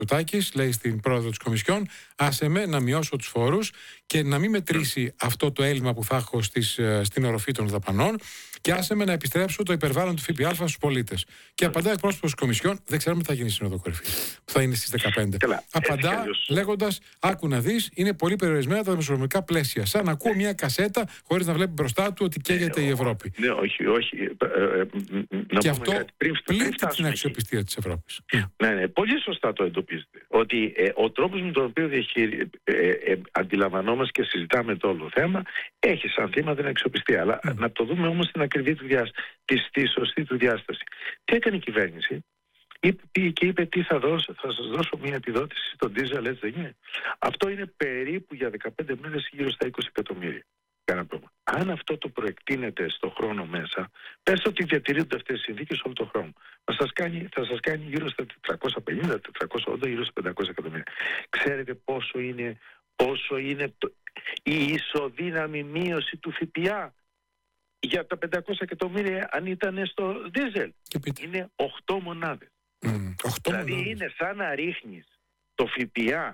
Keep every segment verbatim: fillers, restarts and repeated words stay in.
Μητσοτάκης λέει στην πρόεδρο της Κομισιόν, άσε με να μειώσω τους φόρους και να μην μετρήσει αυτό το έλλειμμα που θα έχω στις, στην οροφή των δαπανών και άσε με να επιστρέψω το υπερβάλλον του ΦΠΑ στους πολίτες. Και απαντά εκπρόσωπος της Κομισιόν, δεν ξέρουμε τι θα γίνει στην Σύνοδο Κορυφής, που θα είναι στις δεκαπέντε. Καλά, απαντά λέγοντας, άκου να δεις, είναι πολύ περιορισμένα τα δημοσιονομικά πλαίσια. Σαν να ακούω μια κασέτα χωρίς να βλέπει μπροστά του ότι καίγεται η Ευρώπη. Ναι, όχι, όχι. Και αυτό πλήττει την αξιοπιστία της Ευρώπης. Ναι, ναι, πολύ σωστά το εντοπίζετε. Ότι ε, ο τρόπος με τον οποίο διαχειρι... ε, ε, αντιλαμβανόμαστε και συζητάμε το όλο θέμα έχει σαν θύμα την αξιοπιστία. Αλλά mm. να το δούμε όμως στην ακριβή του διάσταση, στη σωστή του διάσταση. Τι έκανε η κυβέρνηση? Είπε, και είπε τι θα δώσω, θα σας δώσω μια επιδότηση στον ντίζελ, έτσι δεν είναι? Αυτό είναι περίπου για δεκαπέντε μέρες γύρω στα είκοσι εκατομμύρια. Αν αυτό το προεκτείνεται στο χρόνο μέσα, πες ότι διατηρούνται αυτές οι συνθήκες όλο τον χρόνο. Θα σας κάνει, θα σας κάνει γύρω στα τετρακόσια πενήντα τετρακόσια ογδόντα, γύρω στα πεντακόσια εκατομμύρια. Ξέρετε πόσο είναι, πόσο είναι το, η ισοδύναμη μείωση του ΦΠΑ για τα πεντακόσια εκατομμύρια αν ήταν στο δίζελ? Είναι οκτώ μονάδες. Mm, οκτώ δηλαδή μονάδες. Είναι σαν να ρίχνεις το ΦΠΑ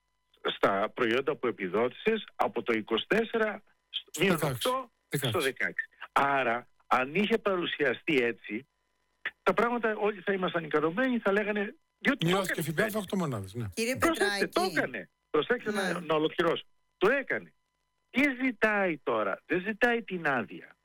στα προϊόντα που επιδότησες από το είκοσι τέσσερα μείον οκτώ στο δεκαέξι. Άρα, αν είχε παρουσιαστεί έτσι, τα πράγματα όλοι θα ήμασταν ικανοποιημένοι, θα λέγανε. Μειώθηκε ΦΠΑ οκτώ μονάδες. Ναι. Κύριε Προσέξτε, Πετράκη. το έκανε. Προσέξτε ναι. να, να ολοκληρώσω. Το έκανε. Τι ζητάει τώρα? Δεν ζητάει την άδεια.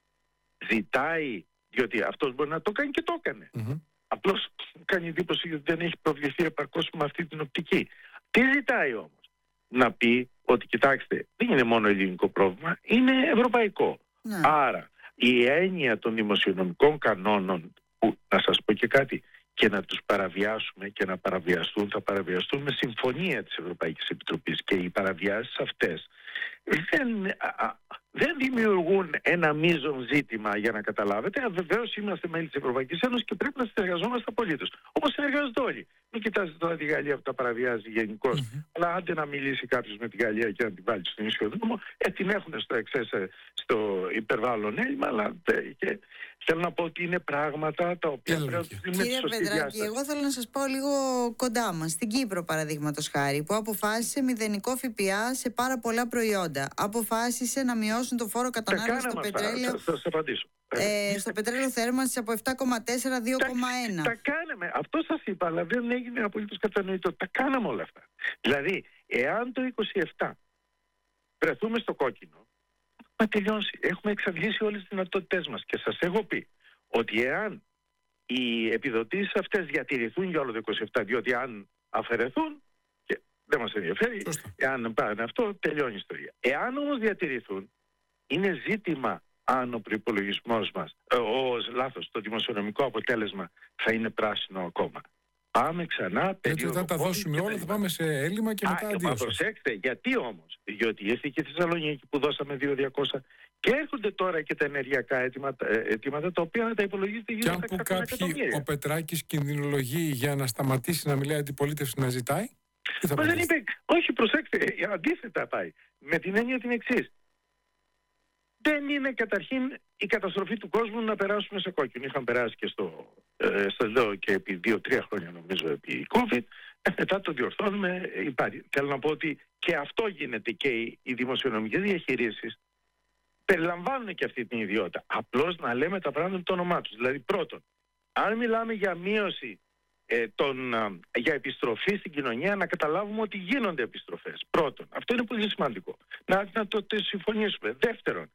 Ζητάει, διότι αυτός μπορεί να το κάνει και το έκανε. Mm-hmm. Απλώς κάνει εντύπωση ότι δεν έχει προβληθεί επαρκώς με αυτή την οπτική. Τι ζητάει όμως? Να πει ότι κοιτάξτε, δεν είναι μόνο ελληνικό πρόβλημα, είναι ευρωπαϊκό. Ναι. Άρα η έννοια των δημοσιονομικών κανόνων, που να σας πω και κάτι, και να τους παραβιάσουμε και να παραβιαστούν, θα παραβιαστούν με συμφωνία της Ευρωπαϊκής Επιτροπής, και οι παραβιάσεις αυτές δεν, α, δεν δημιουργούν ένα μείζον ζήτημα, για να καταλάβετε. Βεβαίως είμαστε μέλη της Ευρωπαϊκής Ένωσης και πρέπει να συνεργαζόμαστε απολύτως. Όπως συνεργάζονται όλοι. Μην κοιτάζετε τώρα τη Γαλλία που τα παραβιάζει γενικώς. Mm-hmm. Αλλά άντε να μιλήσει κάποιος με τη Γαλλία και να την βάλει στον ίσιο δρόμο, ε, την έχουν στο εξές, στο υπερβάλλον έλλειμμα, αλλά και θέλω να πω ότι είναι πράγματα τα οποία πρέπει να τους δίνουμε τη σωστή διάσταση. Κύριε Πετράκη, εγώ θέλω να σας πω λίγο κοντά μας. Στην Κύπρο, παραδείγματος χάρη, που αποφάσισε μηδενικό ΦΠΑ σε πάρα πολλά προϊόντα. Αποφάσισε να μειώσουν το φόρο κατανάλωσης στο πετρέλαιο. Θα σας απαντήσω. Ε, στο πετρέλαιο θέρμανσης από επτά κόμμα τέσσερα δύο κόμμα ένα. Τα, τα κάναμε. Αυτό σας είπα, αλλά δεν έγινε απολύτως κατανοητό. Τα κάναμε όλα αυτά. Δηλαδή, εάν το είκοσι επτά βρεθούμε στο κόκκινο, μα τελειώσει. Έχουμε εξαντλήσει όλες τις δυνατότητές μας. Και σας έχω πει ότι εάν οι επιδοτήσεις αυτές διατηρηθούν για όλο το είκοσι επτά, διότι αν αφαιρεθούν, και δεν μας ενδιαφέρει, Σωστά. εάν πάνε αυτό, τελειώνει η ιστορία. Εάν όμως διατηρηθούν, είναι ζήτημα αν ο προϋπολογισμός μας, ε, ο, λάθος, το δημοσιονομικό αποτέλεσμα θα είναι πράσινο ακόμα. Πάμε ξανά. Έτσι όταν τα δώσουμε όλα θα πάμε σε έλλειμμα και μετά αντίο. Προσέξτε, γιατί όμως? Διότι ήρθε και στη Θεσσαλονίκη που δώσαμε δύο χιλιάδες διακόσια και έρχονται τώρα και τα ενεργειακά αιτήματα, αιτήματα τα οποία τα υπολογίζετε γύρω στα εκατό εκατομμύρια. Ο Πετράκης κινδυνολογεί για να σταματήσει να μιλάει η αντιπολίτευση, να ζητάει. Μα δεν είπε, όχι, προσέξτε, αντίθετα πάει. Με την έννοια την εξής. Δεν είναι καταρχήν η καταστροφή του κόσμου να περάσουμε σε κόκκινο. Είχαν περάσει και στο, ε, στο λέω και επί δύο-τρία χρόνια νομίζω επί COVID. Ε, μετά το διορθώνουμε. Υπάρχει. Θέλω να πω ότι και αυτό γίνεται, και οι, οι δημοσιονομικές διαχειρίσεις περιλαμβάνουν και αυτή την ιδιότητα. Απλώς να λέμε τα πράγματα με το όνομά τους. Δηλαδή πρώτον, αν μιλάμε για μείωση ε, των, ε, για επιστροφή στην κοινωνία, να καταλάβουμε ότι γίνονται επιστροφές. Πρώτον, αυτό είναι πολύ σημαντικό. Να, να το, το συμφωνήσουμε. Δεύτερον,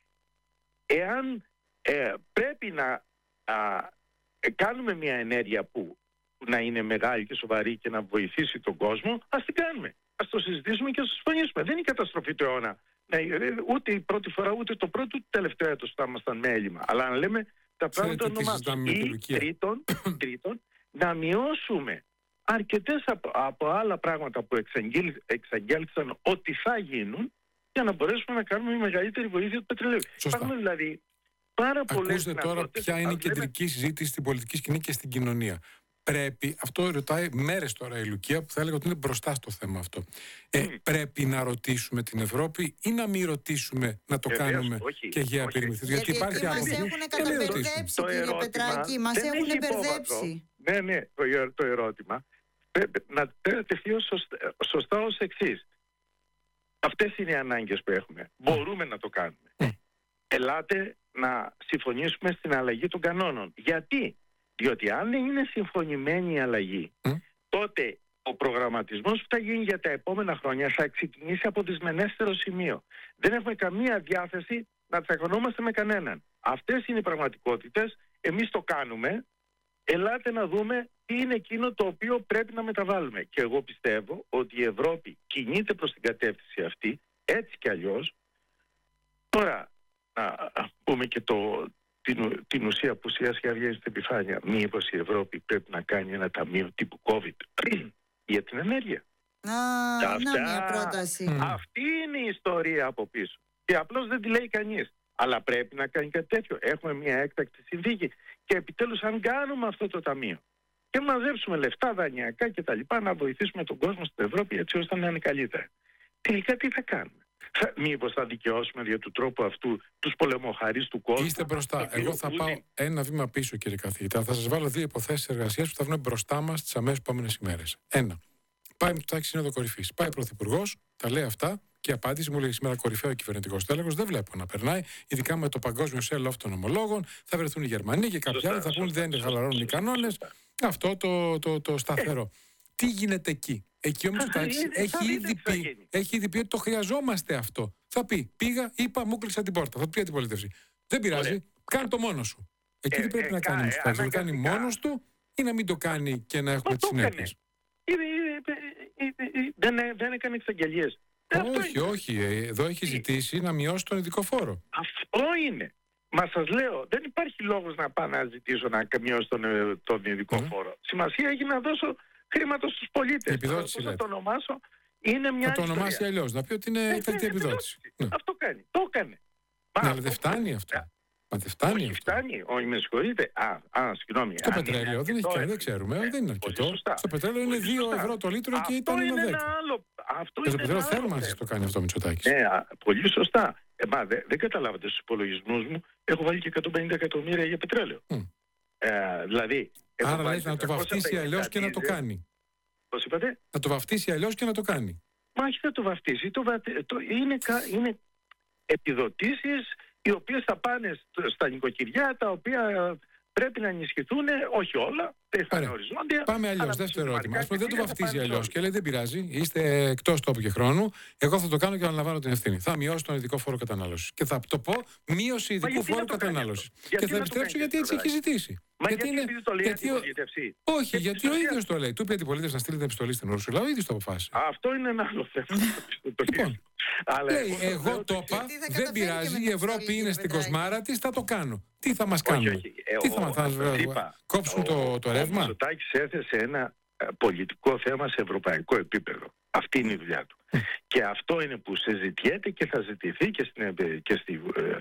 εάν ε, πρέπει να α, ε, κάνουμε μια ενέργεια που να είναι μεγάλη και σοβαρή και να βοηθήσει τον κόσμο, ας την κάνουμε. Ας το συζητήσουμε και ας το συμφωνήσουμε. Δεν είναι η καταστροφή του αιώνα. Ναι, ούτε η πρώτη φορά, ούτε το πρώτο, ούτε το τελευταίο έτος θα ήμασταν με έλλειμμα. Αλλά να λέμε τα πράγματα ονομάζουν. Ή τρίτον, τρίτον, να μειώσουμε αρκετές από, από άλλα πράγματα που εξαγγέλθησαν ότι θα γίνουν, για να μπορέσουμε να κάνουμε η μεγαλύτερη βοήθεια του πετρελαίου. Υπάρχουν δηλαδή πάρα πολλές. Ακούστε τώρα ποια είναι η κεντρική λέμε... συζήτηση στην πολιτική σκηνή και στην κοινωνία. Πρέπει, αυτό ρωτάει μέρες τώρα η Λουκία, που θα έλεγα ότι είναι μπροστά στο θέμα αυτό. Ε, mm. Πρέπει να ρωτήσουμε την Ευρώπη ή να μην ρωτήσουμε, να το Βεβαίως, κάνουμε όχι, και για περιμηθείς? Γιατί, Γιατί υπάρχει μας άποψη. έχουν καταπερδέψει, κύριε Πετράκη, μας έχουν μπερδέψει. Ναι, ναι, το, το ερώτημα πρέπει να τεθεί σωστά, σωστά ως εξής. Αυτές είναι οι ανάγκες που έχουμε. Μπορούμε να το κάνουμε. Mm. Ελάτε να συμφωνήσουμε στην αλλαγή των κανόνων. Γιατί? Διότι αν είναι συμφωνημένη η αλλαγή, mm. τότε ο προγραμματισμός που θα γίνει για τα επόμενα χρόνια θα ξεκινήσει από δυσμενέστερο σημείο. Δεν έχουμε καμία διάθεση να τσακωνόμαστε με κανέναν. Αυτές είναι οι πραγματικότητες. Εμείς το κάνουμε. Ελάτε να δούμε τι είναι εκείνο το οποίο πρέπει να μεταβάλουμε. Και εγώ πιστεύω ότι η Ευρώπη κινείται προς την κατεύθυνση αυτή, έτσι κι αλλιώς. Τώρα, να πούμε και το, την, την ουσία που σιγά σιγά βγαίνει στην επιφάνεια. Μήπως η Ευρώπη πρέπει να κάνει ένα ταμείο τύπου COVID για την ενέργεια. Α, Αυτά, να μια πρόταση. Αυτή είναι η ιστορία από πίσω. Και απλώς δεν τη λέει κανείς. Αλλά πρέπει να κάνει κάτι τέτοιο. Έχουμε μια έκτακτη συνθήκη. Και επιτέλους, αν κάνουμε αυτό το ταμείο και μαζέψουμε λεφτά δανειακά και τα λοιπά, να βοηθήσουμε τον κόσμο στην Ευρώπη έτσι ώστε να είναι καλύτερα. Τελικά τι θα κάνουμε? Θα, μήπως θα δικαιώσουμε δια του τρόπου αυτού τους πολεμοχαρείς του κόσμου? Είστε μπροστά. Εγώ θα πάω ένα βήμα πίσω, κύριε καθηγητά. Θα σας βάλω δύο υποθέσεις εργασίας που θα βγουν μπροστά μας τις αμέσως επόμενες ημέρες. Ένα. Πάει με το τάξη Σύνοδο Κορυφής. Πάει πρωθυπουργός, τα λέει αυτά. Και η απάντηση μου λέει σήμερα κορυφαίο κυβερνητικό τέλεχος. Δεν βλέπω να περνάει, ειδικά με το παγκόσμιο sell-off των ομολόγων. Θα βρεθούν οι Γερμανοί και κάποιοι άλλοι θα πούν δεν χαλαρώνουν οι κανόνες. Αυτό το, το, το σταθερό. Ε. Τι γίνεται εκεί? Εκεί όμως το έχει, ήδη πει, έχει ήδη πει ότι το χρειαζόμαστε αυτό. Θα πει, πήγα, είπα, μου κλείσα την πόρτα. Θα του πει αντιπολίτευση. Δεν πειράζει, Ωραία. κάνε το μόνος σου. Εκεί δεν πρέπει ε, να κάνει ε, ε, να το κάνει μόνος του ή να μην το κάνει και να έχουμε τις συνέπειες? Δεν έκανε εξαγγελίες. Όχι, όχι. Εδώ έχει ζητήσει να μειώσει τον ειδικό φόρο. Αυτό είναι. Μα σας λέω, δεν υπάρχει λόγος να πάω να ζητήσω να μειώσει τον, τον ειδικό mm. φόρο. Σημασία έχει να δώσω χρήματα στους πολίτες. Επιδότηση, θα το ονομάσω, είναι μια. Θα το ονομάσει αλλιώς. Να πει ότι είναι ε, τέτοια επιδότηση. Ναι. Αυτό κάνει. Το έκανε. Ναι, αλλά δεν φτάνει αυτό. Μα δεν φτάνει όχι, αυτό. φτάνει. Όχι, με συγχωρείτε. Α, α συγγνώμη. Στο πετρέλαιο δεν έχει κάνει, δεν ξέρουμε. Ναι, δεν είναι αρκετό. Στο πετρέλαιο είναι δύο ευρώ το λίτρο και ήταν ένα δέκα. Αυτό και στο πετρέλαιο θέρμανσης το κάνει αυτό Μητσοτάκης. Ναι, πολύ σωστά. Ε, μα, δε, δεν καταλάβατε στους υπολογισμούς μου. Έχω βάλει και εκατόν πενήντα εκατομμύρια για πετρέλαιο. Mm. Ε, δηλαδή. Άρα λέει να το βαφτίσει αλλιώς και να το κάνει. Πώς είπατε? Να το βαφτίσει αλλιώς και να το κάνει. Μα όχι, θα το βαφτίσει. Το, το, είναι, είναι επιδοτήσεις οι οποίες θα πάνε στα νοικοκυριά, τα οποία πρέπει να ενισχυθούν, όχι όλα, θα είναι οριζόντια. Πάμε αλλιώς. Δεύτερο ερώτημα. Ας πούμε, δεν το βαφτίζει αλλιώς και λέει δεν πειράζει, είστε εκτός τόπου και χρόνου. Εγώ θα το κάνω και θα αναλαμβάνω την ευθύνη. Θα μειώσω τον ειδικό φόρο κατανάλωσης. Και θα το πω μείωση ειδικού φόρου κατανάλωσης. Και θα επιστρέψω γιατί έτσι έχει ζητήσει. Μα γιατί, γιατί είναι. Το λέει γιατί ο... Όχι, γιατί, γιατί ο ίδιος το λέει. Του είπε αντιπολίτευση να στείλει την επιστολή στην Ούρσουλα, ο ίδιος το αποφάσισε. Αυτό είναι ένα άλλο θέμα. Λοιπόν, αλλά λέει, εγώ το είπα, δεν πειράζει, η Ευρώπη είναι στην κοσμάρα της, θα το κάνω. Τι θα μας κάνουν? Τι θα μας κόψουν το ρεύμα? Ο Μητσοτάκης έθεσε ένα πολιτικό θέμα σε ευρωπαϊκό επίπεδο. Αυτή είναι η δουλειά του. Και αυτό είναι που συζητιέται και θα ζητηθεί και στην, και στη,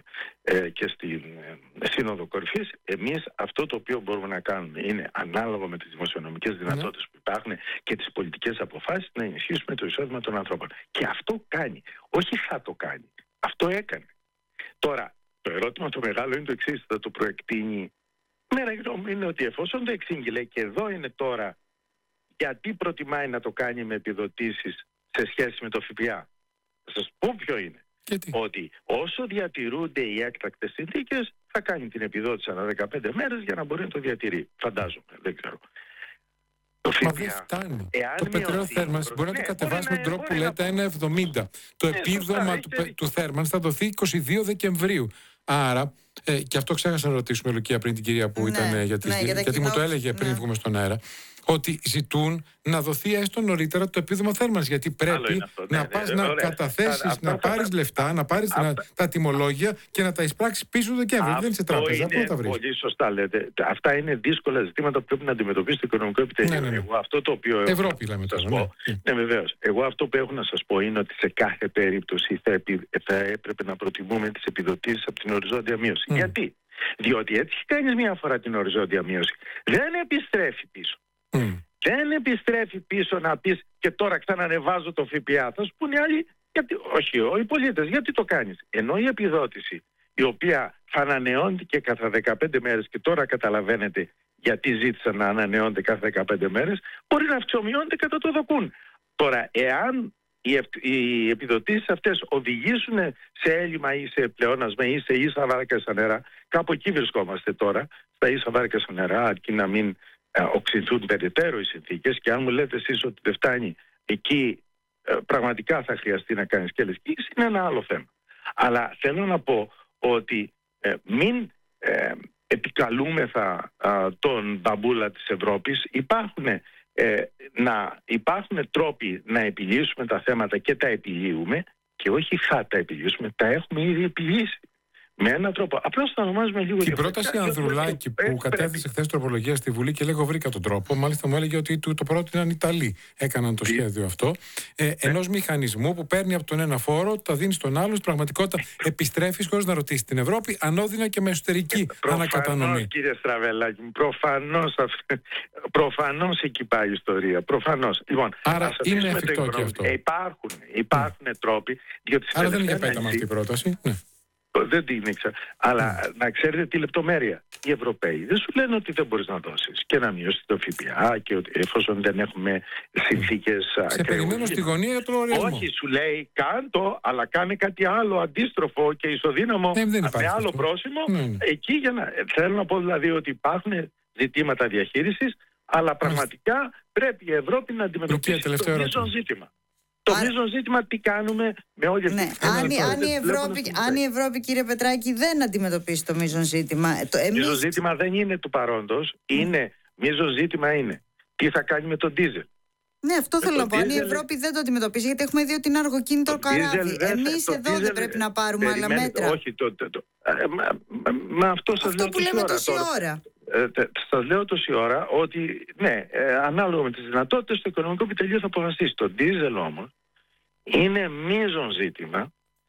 ε, και στην ε, Σύνοδο Κορυφής. Εμείς αυτό το οποίο μπορούμε να κάνουμε είναι ανάλογα με τις δημοσιονομικές δυνατότητες που υπάρχουν και τις πολιτικές αποφάσεις να ενισχύσουμε το εισόδημα των ανθρώπων. Και αυτό κάνει. Όχι θα το κάνει. Αυτό έκανε. Τώρα, το ερώτημα το μεγάλο είναι το εξής. Θα το προεκτείνει. Μέρα γνώμη είναι ότι εφόσον το εξήγηλε και εδώ είναι τώρα γιατί προτιμάει να το κάνει με επιδοτήσεις σε σχέση με το ΦΠΑ. Θα σας πω ποιο είναι. Γιατί? Ότι όσο διατηρούνται οι έκτακτες συνθήκες θα κάνει την επιδότηση ανά δεκαπέντε μέρες για να μπορεί να το διατηρεί. Φαντάζομαι, δεν ξέρω. Το ΦΠΑ, Μα δεν φτάνει. Το πετρέλαιο θέρμανσης μπορεί να το κατεβάσει με τον τρόπο που λέτε ένα εβδομήντα. Το επίδομα του θέρμανσης θα δοθεί είκοσι δύο Δεκεμβρίου. Άρα, ε, και αυτό ξέχασα να ρωτήσουμε, Λουκία, πριν την κυρία που ναι, ήταν για τις, ναι, για γιατί μου το έλεγε πριν ναι. βγούμε στον αέρα, ότι ζητούν να δοθεί έστω νωρίτερα το επίδομα θέρμανσης. Γιατί πρέπει αυτό, να ναι, πας ναι, ναι, να ωραία. καταθέσεις, α, να πάρεις θα... λεφτά, να πάρεις α, τα τιμολόγια και να τα εισπράξεις πίσω το Δεκέμβρη. Δεν είναι σε τράπεζα. Πού τα βρεις? Πολύ σωστά λέτε. Αυτά είναι δύσκολα ζητήματα που πρέπει να αντιμετωπίσει το οικονομικό επιτελείο. Ναι, ναι, ναι. Εγώ αυτό το οποίο Ευρώπη λέμε τώρα. Ναι, ναι βεβαίως. Εγώ αυτό που έχω να σας πω είναι ότι σε κάθε περίπτωση θα, επι... θα έπρεπε να προτιμούμε τις επιδοτήσεις από την οριζόντια μείωση. Mm. Γιατί? Διότι έτσι κάνεις μία φορά την οριζόντια μείωση. Δεν επιστρέφει πίσω. Mm. Δεν επιστρέφει πίσω να πεις και τώρα ξανανεβάζω το ΦΠΑ. Θα σου πούνε οι άλλοι, γιατί, όχι οι πολίτες, γιατί το κάνεις? Ενώ η επιδότηση, η οποία θα ανανεώνεται και κατά δεκαπέντε μέρες και τώρα καταλαβαίνετε γιατί ζήτησαν να ανανεώνται κάθε δεκαπέντε μέρες, μπορεί να αυξομειώνονται κατά το δοκούν. Τώρα, εάν οι, ευ... οι επιδοτήσεις αυτές οδηγήσουν σε έλλειμμα ή σε πλεόνασμα ή σε ίσα βάρκα στα νερά, κάπου εκεί βρισκόμαστε τώρα, στα ίσα βάρκα στα νερά, αρκεί να μην ε, οξυνθούν περαιτέρω οι συνθήκες, και αν μου λέτε εσείς ότι δεν φτάνει εκεί, ε, πραγματικά θα χρειαστεί να κάνεις και άλλες κινήσεις, είναι ένα άλλο θέμα. Αλλά θέλω να πω ότι ε, μην ε, επικαλούμεθα ε, τον μπαμπούλα της Ευρώπης. Υπάρχουν, ε, να, υπάρχουν τρόποι να επιλύσουμε τα θέματα και τα επιλύουμε, και όχι θα τα επιλύσουμε, τα έχουμε ήδη επιλύσει. Με έναν τρόπο. Απλώς θα ονομάζουμε λίγο. Και η πρόταση Ανδρουλάκη που πρέπει. κατέθεσε χθες τροπολογία στη Βουλή, και λέγω βρήκα τον τρόπο, μάλιστα μου έλεγε ότι το πρότειναν οι Ιταλοί. Έκαναν το σχέδιο αυτό. Ε, ενός μηχανισμού που παίρνει από τον ένα φόρο, τα δίνει στον άλλο, στην πραγματικότητα επιστρέφει χωρίς να ρωτήσει την Ευρώπη, ανώδυνα και με εσωτερική ανακατανομή. Κύριε Στραβελάκη, προφανώς, προφανώς εκεί πάει η ιστορία. Προφανώς. Λοιπόν, άρα είναι εφικτό και αυτό. Ε, υπάρχουν υπάρχουν mm. τρόποι. Διότι άρα δεν είναι για πέταμα αυτή η πρόταση. Ναι. Δεν την ήξερα. Αλλά mm. να ξέρετε τη λεπτομέρεια. Οι Ευρωπαίοι δεν σου λένε ότι δεν μπορείς να δώσεις και να μειώσεις το ΦΠΑ, και ότι εφόσον δεν έχουμε συνθήκες. Σε περιμένω στη γωνία για τον λογαριασμό. Όχι, σου λέει κάντο, αλλά κάνε κάτι άλλο αντίστροφο και ισοδύναμο ναι, με άλλο αυτό. Πρόσημο. Mm. Εκεί για να. Θέλω να πω δηλαδή ότι υπάρχουν ζητήματα διαχείρισης, αλλά πραγματικά mm. πρέπει η Ευρώπη να αντιμετωπίσει το μείζον ζήτημα. Το μείζον ζήτημα τι κάνουμε με όλες ναι. τις αν, αν, η Ευρώπη, αν η Ευρώπη, κύριε Πετράκη, δεν αντιμετωπίσει το μείζον ζήτημα. Το εμείς... μείζον ζήτημα δεν είναι του παρόντος. Είναι, μείζον ζήτημα είναι τι θα κάνει με τον ντίζελ. Ναι, αυτό με θέλω να πω. Αν η Ευρώπη δεν το αντιμετωπίσει, γιατί έχουμε δει ότι είναι αργοκίνητο καράβι. Εμείς εδώ ντίζελ, δεν πρέπει να πάρουμε άλλα μέτρα. Όχι, το, το, το, ε, μα, μα, αυτό σας αυτό λέω που λέμε ώρα, τόση τώρα. ώρα. Ε, σας λέω τόση ώρα ότι ναι, ε, ανάλογα με τις δυνατότητες το οικονομικό επιτελείο θα αποφασίσει. Το ντίζελ όμως είναι μείζον ζήτημα.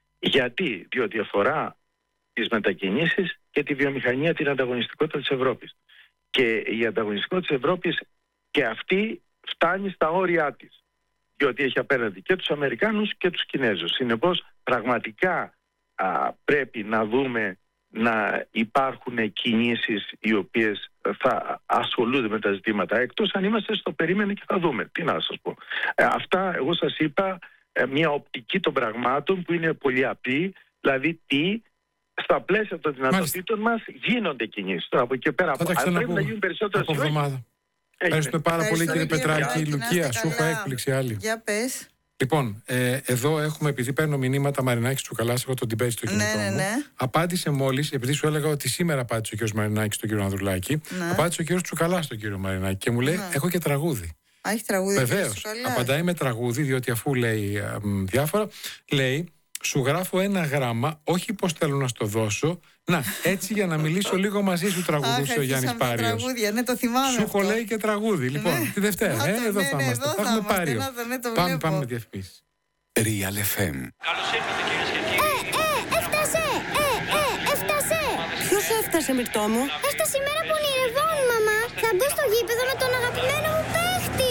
Γιατί? Διότι αφορά τις μετακινήσεις και τη βιομηχανία, την ανταγωνιστικότητα της Ευρώπης. Και η ανταγωνιστικότητα της Ευρώπης και αυτή φτάνει στα όρια της. Διότι έχει απέναντι και τους Αμερικάνους και τους Κινέζους. Συνεπώς πραγματικά α, πρέπει να δούμε να υπάρχουν κινήσεις οι οποίες θα ασχολούνται με τα ζητήματα. Εκτός αν είμαστε στο περίμενε και θα δούμε. Τι να σας πω. Ε, αυτά εγώ σας είπα μια οπτική των πραγμάτων που είναι πολύ απλή, δηλαδή τι στα πλαίσια των δυνατοτήτων μας γίνονται κινήσεις. Τώρα από εκεί πέρα, αν πρέπει να γίνουν περισσότερες από εβδομάδα. Ευχαριστούμε πάρα πολύ, κύριε Πετράκη. Η Λουκία, σου είχα έκπληξη άλλη. Για πες. Λοιπόν, ε, εδώ έχουμε, επειδή παίρνω μηνύματα, Μαρινάκης Τσουκαλάς, έχω τον debate στο κινητό ναι, ναι, ναι. μου. Απάντησε μόλις, επειδή σου έλεγα ότι σήμερα απάντησε ο κύριος Μαρινάκης στον κύριο Ανδρουλάκη, ναι. απάντησε ο κύριος Τσουκαλάς στον κύριο Μαρινάκη και μου λέει: ναι. έχω και τραγούδι. Α, έχει τραγούδι. Βεβαίως. Απαντάει με τραγούδι, διότι αφού λέει α, διάφορα, λέει: σου γράφω ένα γράμμα, όχι πως θέλω να στο δώσω. Να, έτσι για να μιλήσω λίγο μαζί σου, τραγουδούσε ο Γιάννης Πάριος. Ναι, το θυμάμαι. Σου έχω λέει και τραγούδι. Λοιπόν, ναι. τη Δευτέρα, ε, εδώ ναι, θα ναι, είμαστε. Θα έχουμε Πάριο. Πάμε, πάμε με διαφημίσεις. Real εφ εμ. Καλώς ήρθατε, κυρίες και κύριοι. Ε, ε, έφτασε! Ε, ε, έφτασε! Ποιος έφτασε, Μυρτώ μου? Έφτασε η μέρα που ονειρευόμουν, μαμά. Θα μπω στο γήπεδο με τον αγαπημένο μου παίχτη.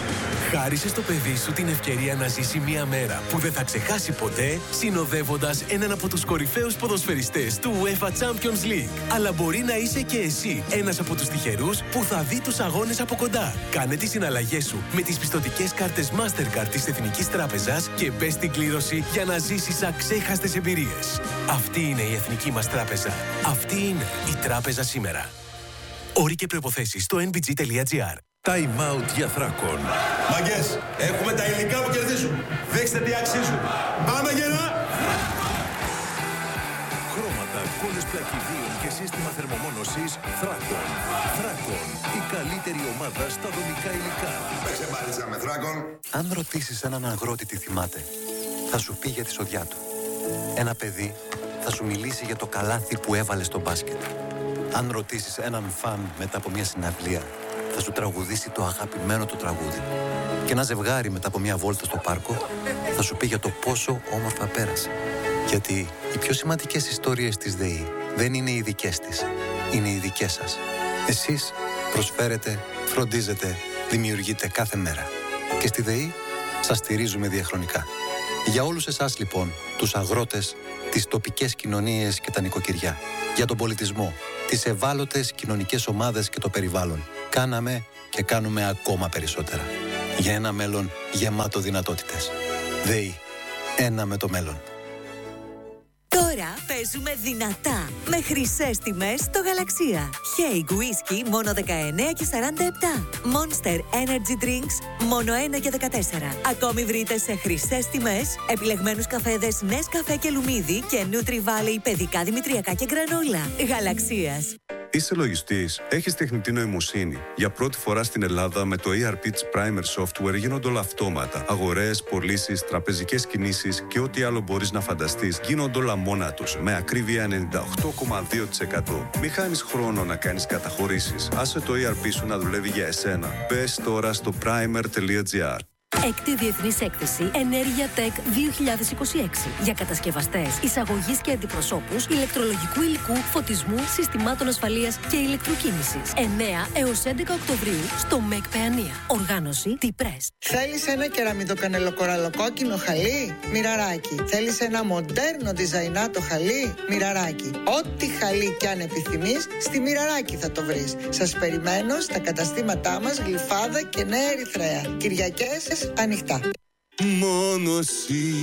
Χάρισε στο παιδί σου την ευκαιρία να ζήσει μια μέρα που δεν θα ξεχάσει ποτέ, συνοδεύοντας έναν από τους κορυφαίους ποδοσφαιριστές του UEFA Champions League. Αλλά μπορεί να είσαι και εσύ ένας από τους τυχερούς που θα δει τους αγώνες από κοντά. Κάνε τις συναλλαγές σου με τις πιστωτικές κάρτες Mastercard της Εθνικής Τράπεζας και μπες στην κλήρωση για να ζήσεις αξέχαστες εμπειρίες. Αυτή είναι η Εθνική μας Τράπεζα. Αυτή είναι η Τράπεζα σήμερα. Όροι και προϋποθέσεις στο εν μπι τζι τελεία τζι άρ. Time out για Θράκον. Μαγκές, έχουμε τα υλικά που κερδίζουν. Δείξτε τι αξίζουν. Πάμε γερά! Χρώματα, κόλλες πλακιδίων και σύστημα θερμομόνωσης Θράκον. Θράκον, η καλύτερη ομάδα στα δομικά υλικά. Με ξεπάρισα με Θράκον. Αν ρωτήσεις έναν αγρότη τι θυμάται, θα σου πει για τη σοδιά του. Ένα παιδί θα σου μιλήσει για το καλάθι που έβαλε στο μπάσκετ. Αν ρωτήσεις έναν φαν μετά από μια συναυλία, θα σου τραγουδήσει το αγαπημένο του τραγούδι. Και ένα ζευγάρι μετά από μια βόλτα στο πάρκο θα σου πει για το πόσο όμορφα πέρασε. Γιατί οι πιο σημαντικές ιστορίες της ΔΕΗ δεν είναι οι δικές της, είναι οι δικές σας. Εσείς προσφέρετε, φροντίζετε, δημιουργείτε κάθε μέρα. Και στη ΔΕΗ σας στηρίζουμε διαχρονικά. Για όλους εσάς λοιπόν, τους αγρότες, τις τοπικές κοινωνίες και τα νοικοκυριά. Για τον πολιτισμό, την τις ευάλωτες κοινωνικές ομάδες και το περιβάλλον. Κάναμε και κάνουμε ακόμα περισσότερα. Για ένα μέλλον γεμάτο δυνατότητες. ΔΕΗ. Ένα με το μέλλον. Τώρα παίζουμε δυνατά με χρυσές τιμές στο Γαλαξία. Haig Whisky μόνο δεκαεννέα και σαράντα επτά. Monster Energy Drinks μόνο ένα και δεκατέσσερα. Ακόμη βρείτε σε χρυσές τιμές επιλεγμένους καφέδες Nescafé και Λουμίδι και Nutri Valley παιδικά δημητριακά και γκρανόλα. Γαλαξίας. Είσαι λογιστής, έχεις τεχνητή νοημοσύνη. Για πρώτη φορά στην Ελλάδα με το ι αρ πι της Primer Software γίνονται όλα αυτόματα. Αγορές, πωλήσεις, τραπεζικές κινήσεις και ό,τι άλλο μπορείς να φανταστείς γίνονται όλα μόνα τους, με ακρίβεια ενενήντα οκτώ κόμμα δύο τοις εκατό. Μη χάνεις χρόνο να κάνεις καταχωρήσεις. Άσε το ι αρ πι σου να δουλεύει για εσένα. Μπες τώρα στο primer τελεία gr. Έκτη Διεθνής Έκθεση Ενέργεια Tech δύο χιλιάδες είκοσι έξι για κατασκευαστές, εισαγωγής και αντιπροσώπους, ηλεκτρολογικού υλικού, φωτισμού, συστημάτων ασφαλείας και ηλεκτροκίνησης. εννέα έως έντεκα Οκτωβρίου στο ΜΕΚ Παιανία. Οργάνωση T-Press. Θέλεις ένα κεραμιδοκανελοκοραλοκόκκινο χαλί? Μοιραράκι. Θέλεις ένα μοντέρνο διζαϊνάτο χαλί? Μοιραράκι. Ό,τι χαλί κι αν επιθυμείς, στη Μοιραράκι θα το βρεις. Σας περιμένω στα καταστήματά μας Γλυφάδα και Νέα Ερυθρέα. Κυριακές ανοιχτά. Μόνο εσύ